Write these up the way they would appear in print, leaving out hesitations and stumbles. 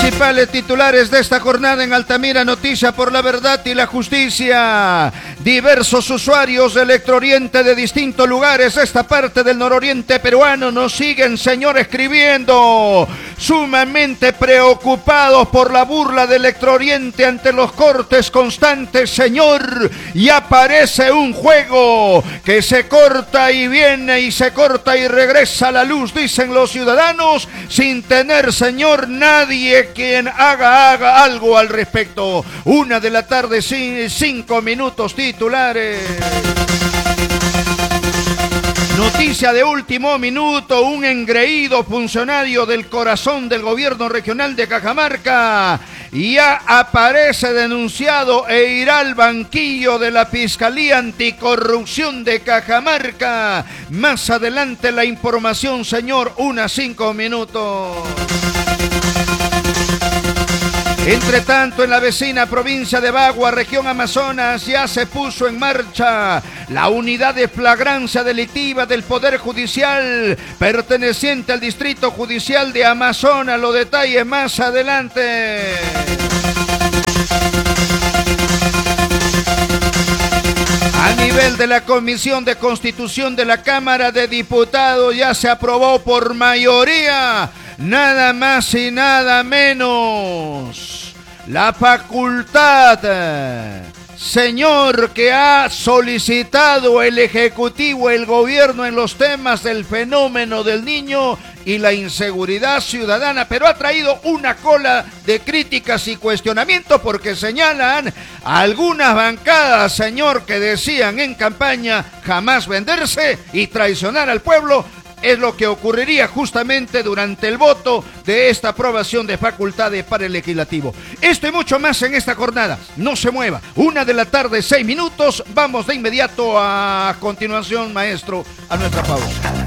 Principales titulares de esta jornada en Altamira, noticia por la verdad y la justicia. Diversos usuarios de Electrooriente de distintos lugares de esta parte del nororiente peruano nos siguen, señor, escribiendo, sumamente preocupados por la burla de Electrooriente ante los cortes constantes, señor, y aparece un juego que se corta y viene y se corta y regresa la luz, dicen los ciudadanos, sin tener, señor, nadie quien haga algo al respecto. 1:00 5 minutos, titulares. Noticia de último minuto, un engreído funcionario del corazón del gobierno regional de Cajamarca ya aparece denunciado e irá al banquillo de la Fiscalía Anticorrupción de Cajamarca. Más adelante la información, señor, 1:05 minutos. Entre tanto, en la vecina provincia de Bagua, región Amazonas, ya se puso en marcha la unidad de flagrancia delictiva del Poder Judicial perteneciente al Distrito Judicial de Amazonas. Lo detalle más adelante. A nivel de la Comisión de Constitución de la Cámara de Diputados ya se aprobó por mayoría, nada más y nada menos, la facultad, señor, que ha solicitado el Ejecutivo, el gobierno en los temas del fenómeno del niño y la inseguridad ciudadana, pero ha traído una cola de críticas y cuestionamientos porque señalan a algunas bancadas, señor, que decían en campaña jamás venderse y traicionar al pueblo. Es lo que ocurriría justamente durante el voto de esta aprobación de facultades para el legislativo. Esto y mucho más en esta jornada. No se mueva. 1:00 6 minutos. Vamos de inmediato a continuación, maestro, a nuestra pausa.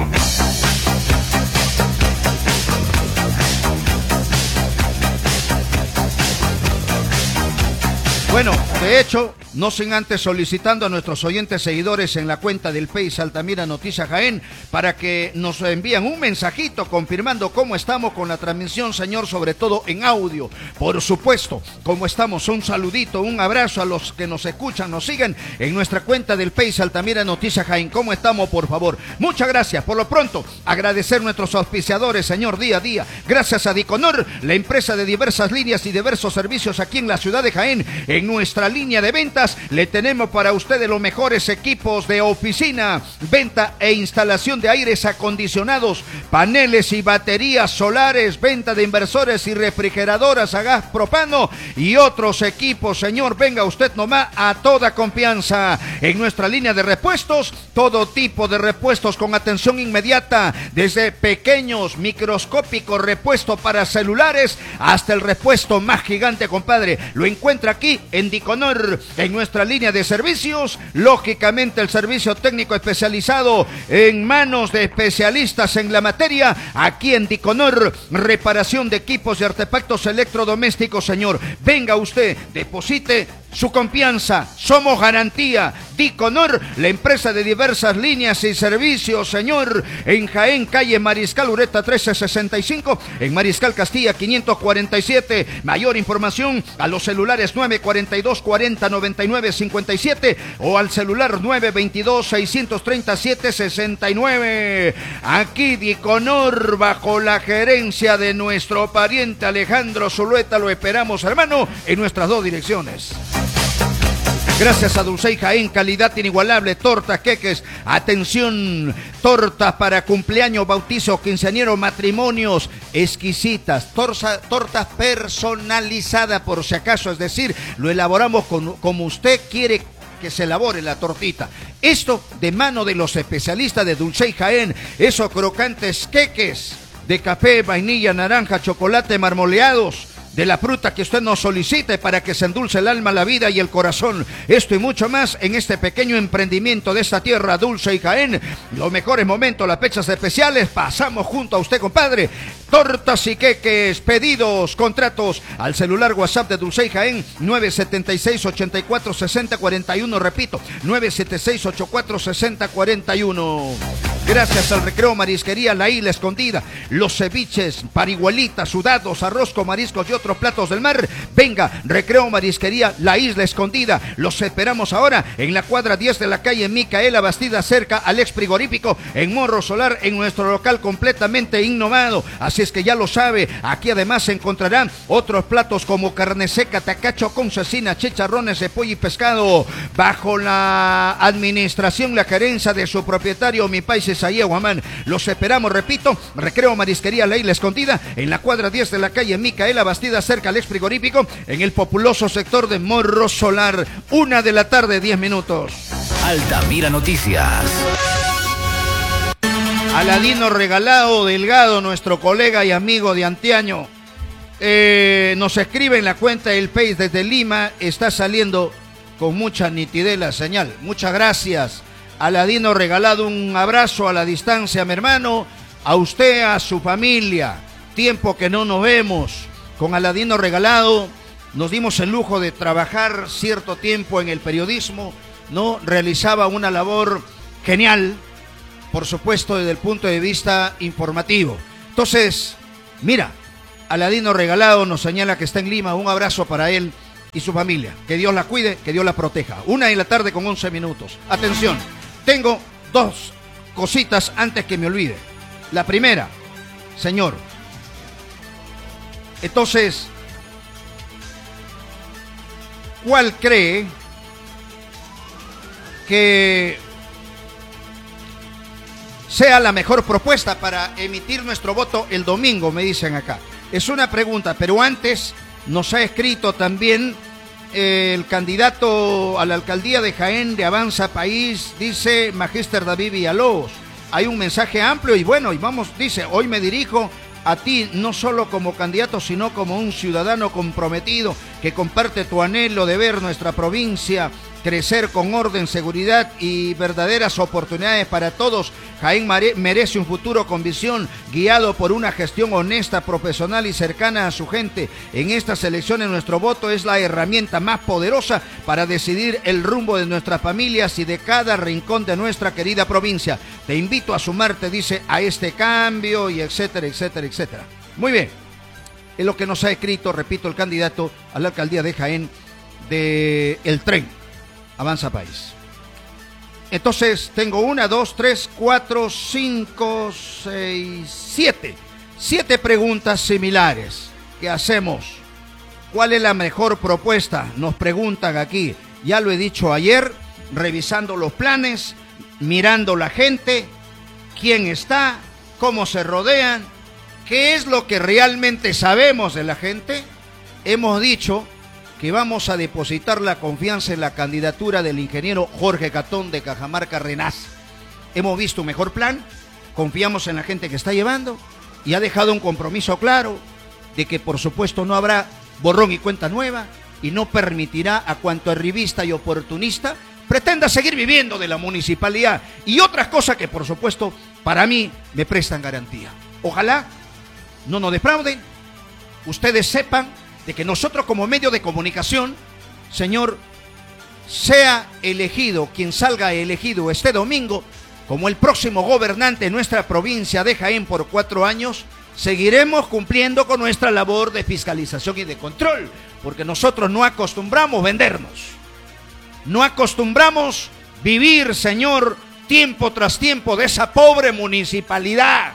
Bueno, de hecho, no sin antes solicitando a nuestros oyentes seguidores en la cuenta del Face Altamira Noticias Jaén para que nos envíen un mensajito confirmando cómo estamos con la transmisión, señor, sobre todo en audio. Por supuesto, cómo estamos, un saludito, un abrazo a los que nos escuchan, nos siguen en nuestra cuenta del Face Altamira Noticias Jaén. ¿Cómo estamos, por favor? Muchas gracias. Por lo pronto, agradecer a nuestros auspiciadores, señor, día a día. Gracias a Diconor, la empresa de diversas líneas y diversos servicios aquí en la ciudad de Jaén. En nuestra línea de ventas le tenemos para ustedes los mejores equipos de oficina, venta e instalación de aires acondicionados, paneles y baterías solares, venta de inversores y refrigeradoras a gas propano y otros equipos, señor. Venga usted nomás a toda confianza. En nuestra línea de repuestos, todo tipo de repuestos con atención inmediata, desde pequeños, microscópicos repuestos para celulares hasta el repuesto más gigante, compadre. Lo encuentra aquí en Diconor, en nuestra línea de servicios, lógicamente el servicio técnico especializado en manos de especialistas en la materia, aquí en Diconor, reparación de equipos y artefactos electrodomésticos, señor. Venga usted, deposite su confianza, somos garantía. Diconor, la empresa de diversas líneas y servicios, señor, en Jaén, calle Mariscal Ureta 1365, en Mariscal Castilla 547. Mayor información a los celulares 942 40 99 57 o al celular 922 637 69. Aquí Diconor, bajo la gerencia de nuestro pariente Alejandro Zulueta, lo esperamos, hermano, en nuestras dos direcciones. Gracias a Dulcey Jaén, calidad inigualable, tortas, queques, atención, tortas para cumpleaños, bautizo, quinceañero, matrimonios, exquisitas, tortas personalizadas por si acaso, es decir, lo elaboramos como usted quiere que se elabore la tortita. Esto de mano de los especialistas de Dulcey Jaén, esos crocantes queques de café, vainilla, naranja, chocolate, marmoleados, de la fruta que usted nos solicite para que se endulce el alma, la vida y el corazón. Esto y mucho más en este pequeño emprendimiento de esta tierra dulce y Jaén. Los mejores momentos, las fechas especiales, pasamos junto a usted, compadre. tortas y queques, pedidos, contratos al celular WhatsApp de Dulce Jaén 976-846041, repito, 976-846041. Gracias al Recreo Marisquería La Isla Escondida, los ceviches, parihuelitas, sudados, arroz con mariscos y otros platos del mar. Venga, Recreo Marisquería La Isla Escondida. Los esperamos ahora en la cuadra 10 de la calle Micaela Bastida, cerca al ex frigorífico en Morro Solar, en nuestro local completamente innovado. Así es que ya lo sabe, aquí además se encontrarán otros platos como carne seca, tacacho con cecina, chicharrones de pollo y pescado, bajo la administración, la gerencia de su propietario, mi país Isaías Guamán. Los esperamos, repito, Recreo Marisquería La Isla Escondida, en la cuadra 10 de la calle Micaela Bastida, cerca al ex frigorífico, en el populoso sector de Morro Solar. 1 de la tarde, 10 minutos. Altamira Noticias. Aladino Regalado Delgado, nuestro colega y amigo de antaño, nos escribe en la cuenta del Face desde Lima. Está saliendo con mucha nitidez la señal. Muchas gracias, Aladino Regalado. Un abrazo a la distancia, mi hermano. A usted, a su familia. Tiempo que no nos vemos. Con Aladino Regalado nos dimos el lujo de trabajar cierto tiempo en el periodismo, ¿no? Realizaba una labor genial, por supuesto, desde el punto de vista informativo. Entonces, mira, Aladino Regalado nos señala que está en Lima. Un abrazo para él y su familia. Que Dios la cuide, que Dios la proteja. 1 de la tarde con 11 minutos. Atención, tengo 2 cositas antes que me olvide. La primera, señor. Entonces, ¿cuál cree que sea la mejor propuesta para emitir nuestro voto el domingo? Me dicen acá. Es una pregunta, pero antes nos ha escrito también el candidato a la alcaldía de Jaén de Avanza País, dice Magíster David Villalobos. Hay un mensaje amplio y bueno, y vamos, dice, hoy me dirijo a ti no solo como candidato, sino como un ciudadano comprometido que comparte tu anhelo de ver nuestra provincia crecer con orden, seguridad y verdaderas oportunidades para todos. Jaén merece un futuro con visión, guiado por una gestión honesta, profesional y cercana a su gente. En estas elecciones nuestro voto es la herramienta más poderosa para decidir el rumbo de nuestras familias y de cada rincón de nuestra querida provincia. Te invito a sumarte, dice, a este cambio y etcétera, etcétera, etcétera. Muy bien, es lo que nos ha escrito, repito, el candidato a la alcaldía de Jaén de El Tren, Avanza País. Entonces tengo 1, 2, 3, 4, 5, 6, 7. 7 preguntas similares que hacemos. ¿Cuál es la mejor propuesta? Nos preguntan aquí. Ya lo he dicho ayer, revisando los planes, mirando la gente, quién está, cómo se rodean, qué es lo que realmente sabemos de la gente. Hemos dicho que vamos a depositar la confianza en la candidatura del ingeniero Jorge Catón de Cajamarca Renaz. Hemos visto un mejor plan, confiamos en la gente que está llevando y ha dejado un compromiso claro de que por supuesto no habrá borrón y cuenta nueva y no permitirá a cuanto arribista y oportunista pretenda seguir viviendo de la municipalidad y otras cosas que por supuesto para mí me prestan garantía. Ojalá no nos defrauden, ustedes sepan de que nosotros como medio de comunicación, señor, sea elegido quien salga elegido este domingo como el próximo gobernante de nuestra provincia de Jaén por 4 años, seguiremos cumpliendo con nuestra labor de fiscalización y de control, porque nosotros no acostumbramos vendernos, no acostumbramos vivir, señor, tiempo tras tiempo de esa pobre municipalidad,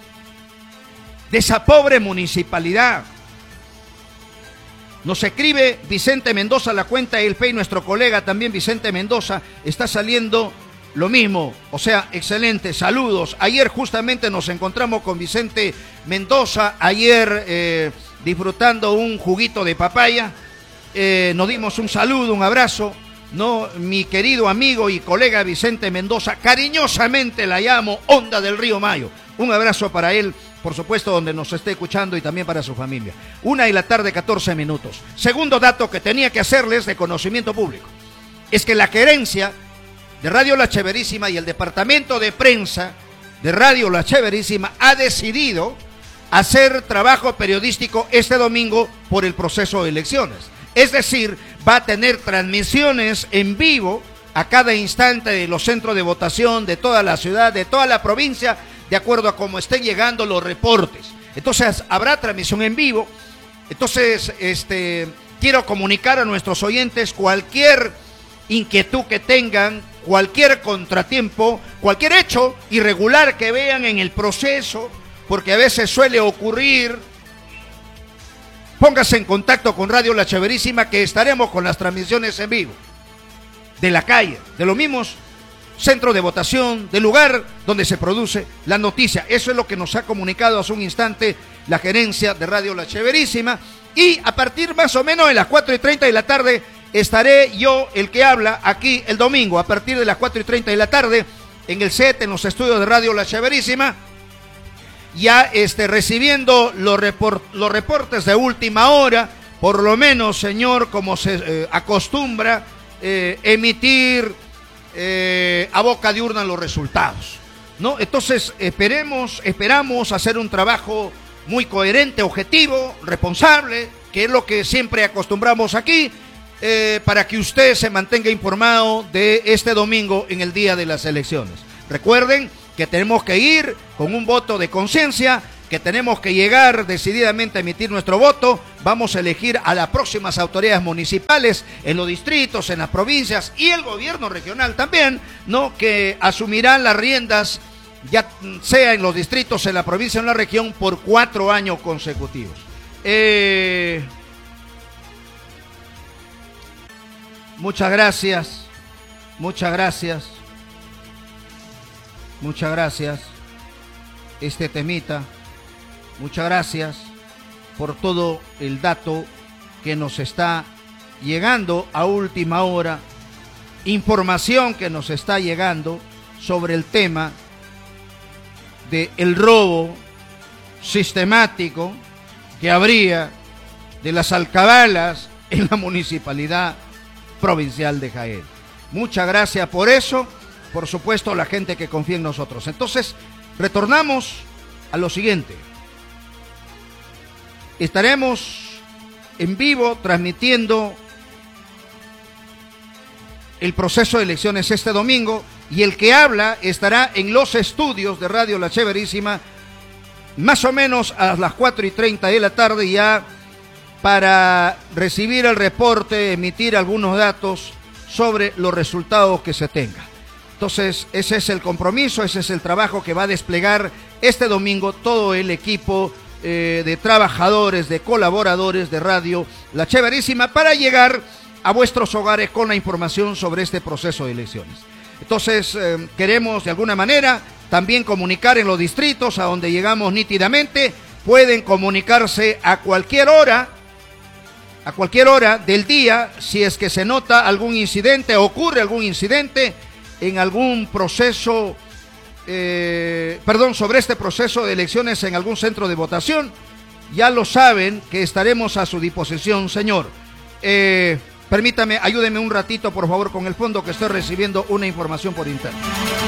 Nos escribe Vicente Mendoza, la cuenta del Pay, nuestro colega también Vicente Mendoza, está saliendo lo mismo, o sea, excelente, saludos. Ayer justamente nos encontramos con Vicente Mendoza, ayer disfrutando un juguito de papaya, nos dimos un saludo, un abrazo, ¿no? Mi querido amigo y colega Vicente Mendoza, cariñosamente la llamo Onda del Río Mayo, un abrazo para él, por supuesto, donde nos esté escuchando y también para su familia. 1 de la tarde, 14 minutos. Segundo dato que tenía que hacerles de conocimiento público, es que la gerencia de Radio La Cheverísima y el departamento de prensa de Radio La Cheverísima ha decidido hacer trabajo periodístico este domingo por el proceso de elecciones. Es decir, va a tener transmisiones en vivo a cada instante de los centros de votación de toda la ciudad, de toda la provincia, de acuerdo a cómo estén llegando los reportes. Entonces, habrá transmisión en vivo. Entonces, quiero comunicar a nuestros oyentes cualquier inquietud que tengan, cualquier contratiempo, cualquier hecho irregular que vean en el proceso, porque a veces suele ocurrir. Póngase en contacto con Radio La Chéverísima, que estaremos con las transmisiones en vivo de la calle, de los mismos centros de votación, del lugar donde se produce la noticia. Eso es lo que nos ha comunicado hace un instante la gerencia de Radio La Chéverísima. Y a partir más o menos de las 4:30 de la tarde estaré yo, el que habla, aquí el domingo, a partir de las 4:30 de la tarde, en el set, en los estudios de Radio La Chéverísima, ya recibiendo los reportes de última hora, por lo menos, señor, como se acostumbra, emitir a boca de urna los resultados, ¿no? Entonces, esperamos hacer un trabajo muy coherente, objetivo, responsable, que es lo que siempre acostumbramos aquí, para que usted se mantenga informado de este domingo en el día de las elecciones. Recuerden que tenemos que ir con un voto de conciencia, que tenemos que llegar decididamente a emitir nuestro voto. Vamos a elegir a las próximas autoridades municipales en los distritos, en las provincias y el gobierno regional también, ¿no? Que asumirán las riendas, ya sea en los distritos, en la provincia o en la región, por 4 años consecutivos. Muchas gracias. Temita. Muchas gracias por todo el dato que nos está llegando a última hora, información que nos está llegando sobre el tema del robo sistemático que habría de las alcabalas en la municipalidad provincial de Jaén. Muchas gracias por eso, por supuesto, la gente que confía en nosotros. Entonces, retornamos a lo siguiente. Estaremos en vivo transmitiendo el proceso de elecciones este domingo, y el que habla estará en los estudios de Radio La Chéverísima más o menos a las 4:30 de la tarde, ya para recibir el reporte, emitir algunos datos sobre los resultados que se tengan. Entonces, ese es el compromiso, ese es el trabajo que va a desplegar este domingo todo el equipo de trabajadores, de colaboradores de Radio La Chéverísima, para llegar a vuestros hogares con la información sobre este proceso de elecciones. Entonces, queremos de alguna manera también comunicar en los distritos a donde llegamos nítidamente. Pueden comunicarse a cualquier hora del día, si es que se nota algún incidente, ocurre algún incidente en algún proceso, sobre este proceso de elecciones en algún centro de votación. Ya lo saben que estaremos a su disposición, señor. Permítame, ayúdeme un ratito, por favor, con el fondo, que estoy recibiendo una información por internet.